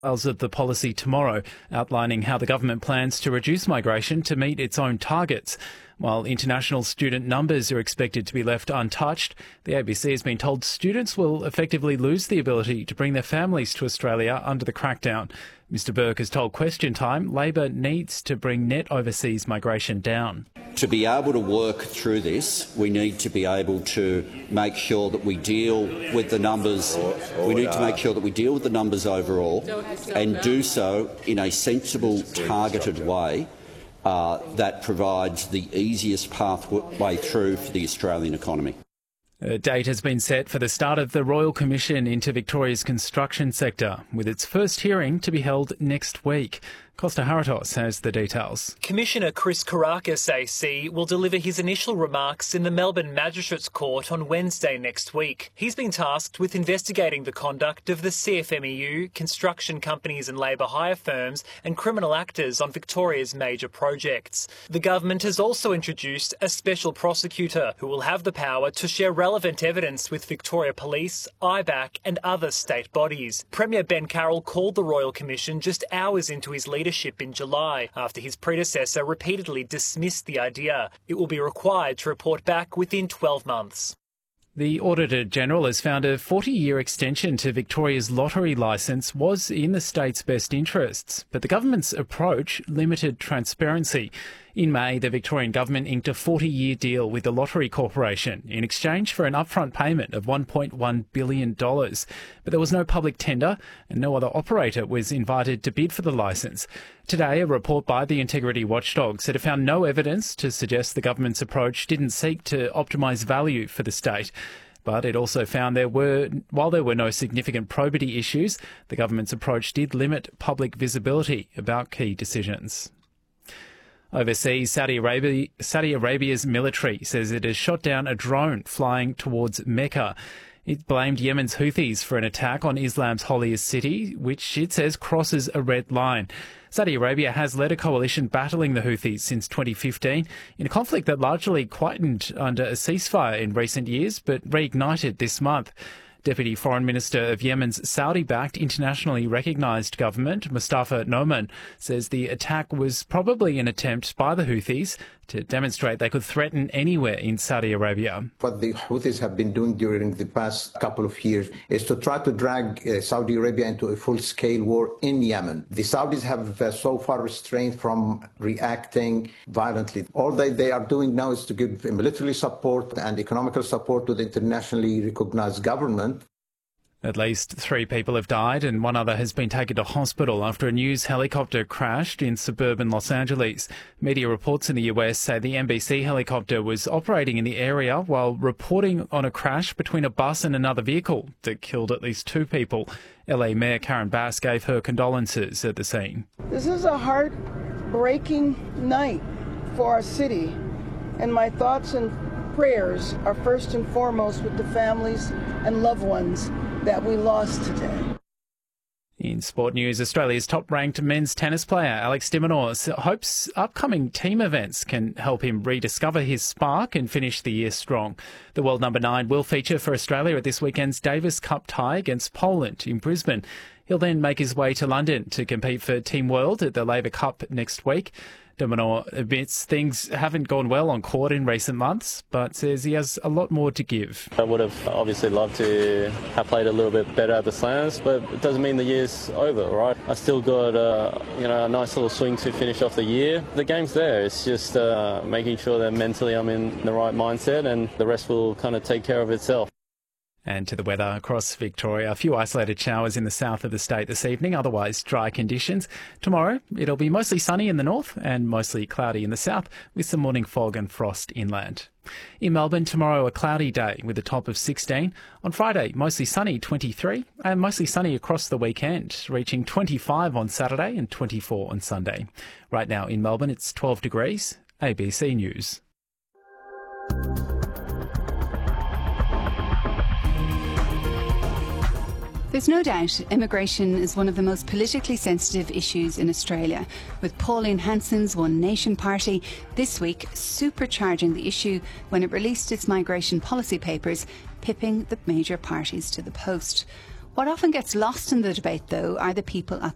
Of the policy tomorrow, outlining how the government plans to reduce migration to meet its own targets. While international student numbers are expected to be left untouched, the ABC has been told students will effectively lose the ability to bring their families to Australia under the crackdown. Mr Burke has told Question Time Labor needs to bring net overseas migration down. To be able to work through this, we need to be able to make sure that we deal with the numbers. We need to make sure that we deal with the numbers overall and do so in a sensible, targeted way that provides the easiest pathway through for the Australian economy. A date has been set for the start of the Royal Commission into Victoria's construction sector, with its first hearing to be held next week. Costa Haratos has the details. Commissioner Chris Kourakis AC will deliver his initial remarks in the Melbourne Magistrates Court on Wednesday next week. He's been tasked with investigating the conduct of the CFMEU, construction companies and labour hire firms and criminal actors on Victoria's major projects. The government has also introduced a special prosecutor who will have the power to share relevant evidence with Victoria Police, IBAC and other state bodies. Premier Ben Carroll called the Royal Commission just hours into his leadership in July, after his predecessor repeatedly dismissed the idea. It will be required to report back within 12 months. The Auditor-General has found a 40-year extension to Victoria's lottery licence was in the state's best interests, but the government's approach limited transparency. In May, the Victorian government inked a 40-year deal with the Lottery Corporation in exchange for an upfront payment of $1.1 billion. But there was no public tender and no other operator was invited to bid for the licence. Today, a report by the Integrity Watchdog said it found no evidence to suggest the government's approach didn't seek to optimise value for the state. But it also found while there were no significant probity issues, the government's approach did limit public visibility about key decisions. Overseas, Saudi Arabia's military says it has shot down a drone flying towards Mecca. It blamed Yemen's Houthis for an attack on Islam's holiest city, which it says crosses a red line. Saudi Arabia has led a coalition battling the Houthis since 2015 in a conflict that largely quietened under a ceasefire in recent years but reignited this month. Deputy Foreign Minister of Yemen's Saudi-backed internationally recognised government, Mustafa Noman, says the attack was probably an attempt by the Houthis to demonstrate they could threaten anywhere in Saudi Arabia. What the Houthis have been doing during the past couple of years is to try to drag Saudi Arabia into a full-scale war in Yemen. The Saudis have so far restrained from reacting violently. All they are doing now is to give military support and economical support to the internationally recognized government. At least 3 people have died and 1 other has been taken to hospital after a news helicopter crashed in suburban Los Angeles. Media reports in the US say the NBC helicopter was operating in the area while reporting on a crash between a bus and another vehicle that killed at least 2 people. LA Mayor Karen Bass gave her condolences at the scene. This is a heartbreaking night for our city, and my thoughts and prayers are first and foremost with the families and loved ones that we lost today. In sport news, Australia's top-ranked men's tennis player Alex de Minaur hopes upcoming team events can help him rediscover his spark and finish the year strong. The world number 9 will feature for Australia at this weekend's Davis Cup tie against Poland in Brisbane. He'll then make his way to London to compete for Team World at the Laver Cup next week. De Minaur admits things haven't gone well on court in recent months, but says he has a lot more to give. I would have obviously loved to have played a little bit better at the slams, but it doesn't mean the year's over, right? I still got a nice little swing to finish off the year. The game's there. It's just making sure that mentally I'm in the right mindset, and the rest will kind of take care of itself. And to the weather across Victoria, a few isolated showers in the south of the state this evening, otherwise dry conditions. Tomorrow, it'll be mostly sunny in the north and mostly cloudy in the south, with some morning fog and frost inland. In Melbourne, tomorrow a cloudy day with a top of 16. On Friday, mostly sunny, 23, and mostly sunny across the weekend, reaching 25 on Saturday and 24 on Sunday. Right now in Melbourne, it's 12 degrees. ABC News. There's no doubt immigration is one of the most politically sensitive issues in Australia, with Pauline Hanson's One Nation party this week supercharging the issue when it released its migration policy papers, pipping the major parties to the post. What often gets lost in the debate, though, are the people at